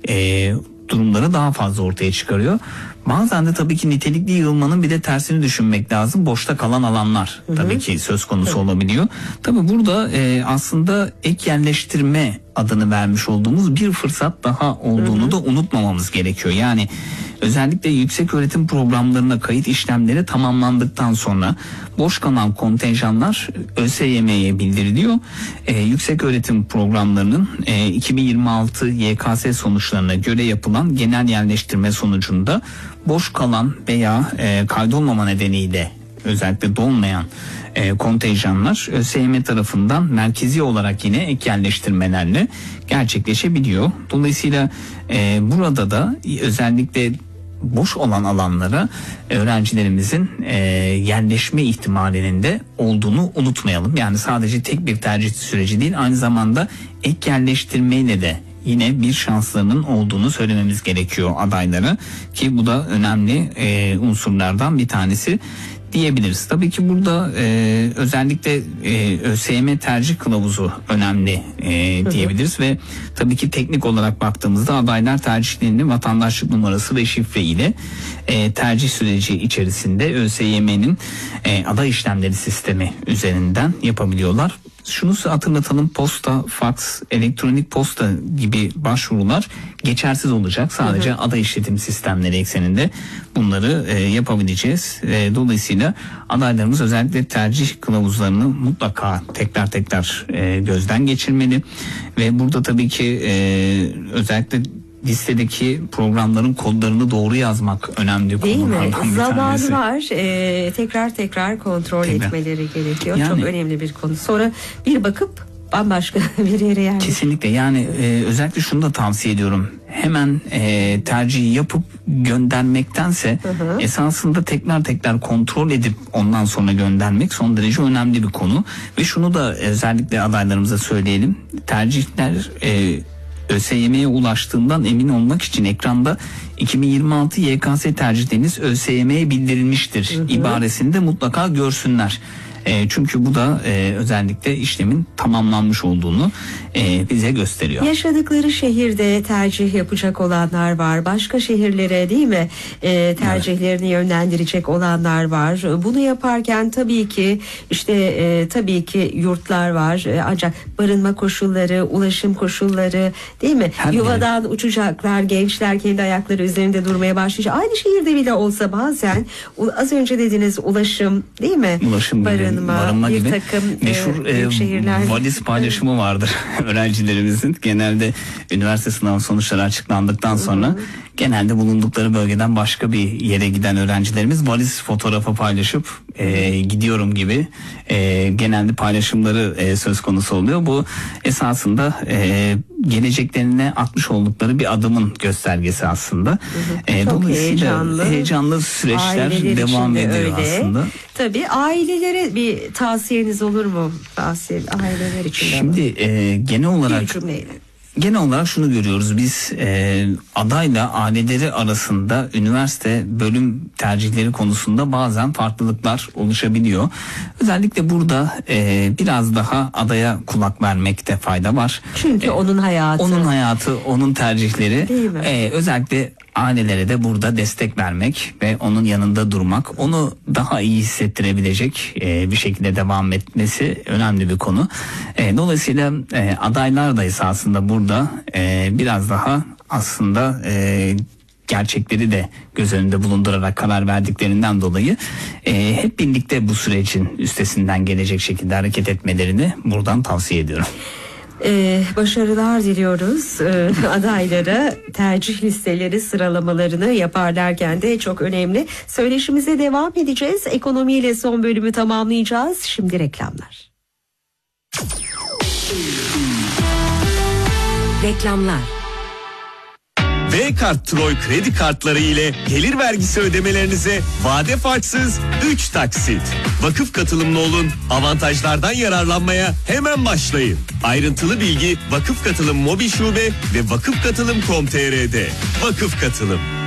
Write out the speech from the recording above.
durumları daha fazla ortaya çıkarıyor. Bazen de tabii ki nitelikli yığılmanın bir de tersini düşünmek lazım. Boşta kalan alanlar tabii ki söz konusu olabiliyor. Tabii burada aslında ek yerleştirme adını vermiş olduğumuz bir fırsat daha olduğunu da unutmamamız gerekiyor. Yani özellikle yüksek öğretim programlarına kayıt işlemleri tamamlandıktan sonra boş kalan kontenjanlar ÖSYM'ye bildiriliyor. Yüksek öğretim programlarının 2026 YKS sonuçlarına göre yapılan genel yerleştirme sonucunda boş kalan veya kaydolmama nedeniyle özellikle dolmayan kontenjanlar ÖSYM tarafından merkezi olarak yine ek yerleştirmelerle gerçekleşebiliyor. Dolayısıyla burada da özellikle boş olan alanlara öğrencilerimizin yerleşme ihtimalinin de olduğunu unutmayalım. Yani sadece tek bir tercih süreci değil, aynı zamanda ek yerleştirmeyle de yine bir şanslarının olduğunu söylememiz gerekiyor adaylara, ki bu da önemli unsurlardan bir tanesi diyebiliriz. Tabii ki burada özellikle ÖSYM tercih kılavuzu önemli diyebiliriz ve tabii ki teknik olarak baktığımızda adaylar tercihlerini vatandaşlık numarası ve şifre ile tercih süreci içerisinde ÖSYM'nin aday işlemleri sistemi üzerinden yapabiliyorlar. Şunu hatırlatalım, posta, faks, elektronik posta gibi başvurular geçersiz olacak. Sadece aday işletim sistemleri ekseninde bunları yapabileceğiz. Dolayısıyla adaylarımız özellikle tercih kılavuzlarını mutlaka tekrar gözden geçirmeli. Ve burada tabii ki özellikle listedeki programların kodlarını doğru yazmak önemli konulardan bir tanesi. Zamanı var. Tekrar kontrol etmeleri gerekiyor. Yani, çok önemli bir konu. Sonra bir bakıp bambaşka bir yere yerleşir. Kesinlikle, yani özellikle şunu da tavsiye ediyorum. Hemen tercihi yapıp göndermektense esasında tekrar kontrol edip ondan sonra göndermek son derece önemli bir konu. Ve şunu da özellikle adaylarımıza söyleyelim. Tercihler ÖSYM'ye ulaştığından emin olmak için ekranda 2026 YKS tercihleriniz ÖSYM'ye bildirilmiştir ibaresini de mutlaka görsünler. Çünkü bu da özellikle işlemin tamamlanmış olduğunu bize gösteriyor. Yaşadıkları şehirde tercih yapacak olanlar var. Başka şehirlere değil mi tercihlerini yönlendirecek olanlar var. Bunu yaparken tabii ki yurtlar var. Ancak barınma koşulları, ulaşım koşulları değil mi? Yuvadan uçacaklar, gençler kendi ayakları üzerinde durmaya başlayacak. Aynı şehirde bile olsa bazen az önce dediniz ulaşım değil mi? Ulaşım, barınma gibi meşhur valiz paylaşımı vardır öğrencilerimizin. Genelde üniversite sınavı sonuçları açıklandıktan sonra genelde bulundukları bölgeden başka bir yere giden öğrencilerimiz valiz fotoğrafı paylaşıp gidiyorum gibi genelde paylaşımları söz konusu oluyor. Bu esasında geleceklerine atmış oldukları bir adımın göstergesi aslında. Dolayısıyla heyecanlı süreçler aileler devam ediyor aslında. Tabii ailelere bir tavsiyeniz olur mu? Aileler için. Şimdi genel olarak şunu görüyoruz biz, adayla aileleri arasında üniversite bölüm tercihleri konusunda bazen farklılıklar oluşabiliyor. Özellikle burada biraz daha adaya kulak vermekte fayda var. Çünkü onun hayatı, onun tercihleri. Özellikle ailelere de burada destek vermek ve onun yanında durmak, onu daha iyi hissettirebilecek bir şekilde devam etmesi önemli bir konu. Dolayısıyla adaylar da esasında burada biraz daha aslında gerçekleri de göz önünde bulundurarak karar verdiklerinden dolayı hep birlikte bu sürecin üstesinden gelecek şekilde hareket etmelerini buradan tavsiye ediyorum. Başarılar diliyoruz adaylara. Tercih listeleri sıralamalarını yaparlarken de çok önemli. Söyleşimize devam edeceğiz. Ekonomiyle son bölümü tamamlayacağız. Şimdi reklamlar. Reklamlar. V-Kart Troy kredi kartları ile gelir vergisi ödemelerinize vade farksız 3 taksit. Vakıf katılımlı olun, avantajlardan yararlanmaya hemen başlayın. Ayrıntılı bilgi Vakıf Katılım Mobil Şube ve vakıfkatılım.com.tr'de. Vakıf Katılım.